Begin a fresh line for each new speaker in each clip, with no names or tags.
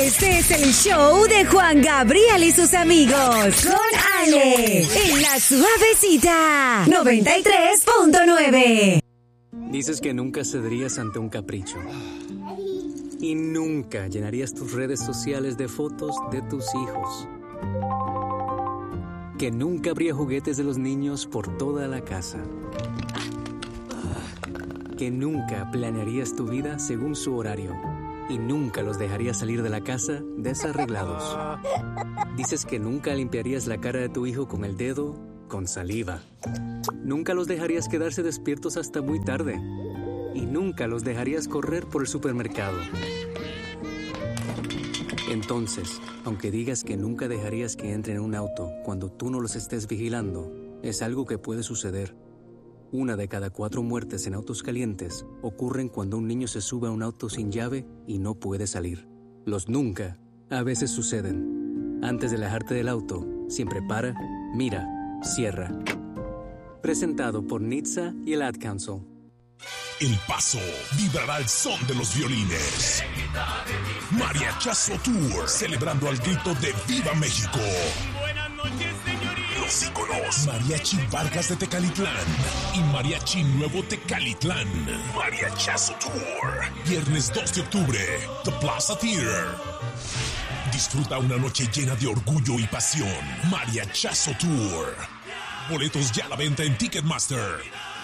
Este es el show de Juan Gabriel y sus amigos. Con Ale. En la suavecita. 93.9.
Dices que nunca cederías ante un capricho. Y nunca llenarías tus redes sociales de fotos de tus hijos. Que nunca habría juguetes de los niños por toda la casa. Que nunca planearías tu vida según su horario. Y nunca los dejarías salir de la casa desarreglados. Dices que nunca limpiarías la cara de tu hijo con el dedo, con saliva. Nunca los dejarías quedarse despiertos hasta muy tarde. Y nunca los dejarías correr por el supermercado. Entonces, aunque digas que nunca dejarías que entren en un auto cuando tú no los estés vigilando, es algo que puede suceder. 1 de cada 4 muertes en autos calientes ocurren cuando un niño se sube a un auto sin llave y no puede salir. Los nunca a veces suceden. Antes de alejarte del auto, siempre para, mira, cierra. Presentado por NHTSA y el Ad Council.
El Paso vibrará al son de los violines. Mariachazo Tour, celebrando al grito de ¡Viva México!
Buenas noches, señorita.
Los íconos Mariachi Vargas de Tecalitlán y Mariachi Nuevo Tecalitlán. Mariachazo Tour, viernes 2 de octubre, The Plaza Theater. Disfruta una noche llena de orgullo y pasión. Mariachazo Tour. Boletos ya a la venta en Ticketmaster.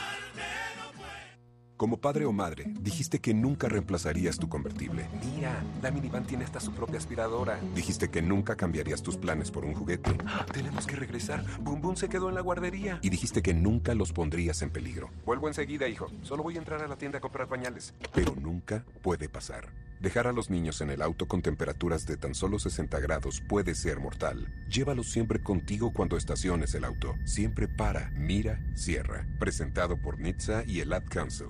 Como padre o madre, dijiste que nunca reemplazarías tu convertible. Mira, la minivan tiene hasta su propia aspiradora. Dijiste que nunca cambiarías tus planes por un juguete. Tenemos que regresar. Boom Boom se quedó en la guardería. Y dijiste que nunca los pondrías en peligro. Vuelvo enseguida, hijo. Solo voy a entrar a la tienda a comprar pañales. Pero nunca puede pasar. Dejar a los niños en el auto con temperaturas de tan solo 60 grados puede ser mortal. Llévalos siempre contigo cuando estaciones el auto. Siempre para, mira, cierra. Presentado por NHTSA y el Ad Council.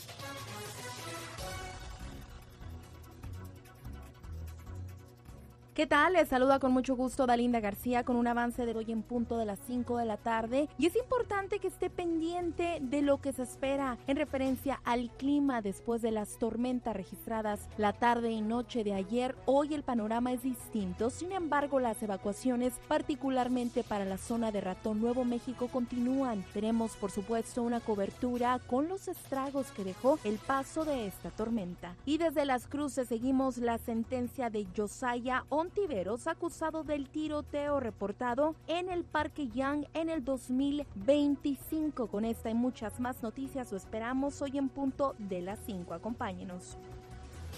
¿Qué tal? Les saluda con mucho gusto Dalinda García con un avance de hoy en punto de las 5 de la tarde. Y es importante que esté pendiente de lo que se espera en referencia al clima después de las tormentas registradas la tarde y noche de ayer. Hoy el panorama es distinto, sin embargo las evacuaciones, particularmente para la zona de Ratón Nuevo México, continúan. Tenemos por supuesto una cobertura con los estragos que dejó el paso de esta tormenta. Y desde Las Cruces seguimos la sentencia de Josiah Ontiveros, acusado del tiroteo reportado en el Parque Young en el 2025. Con esta y muchas más noticias lo esperamos hoy en punto de las 5. Acompáñenos.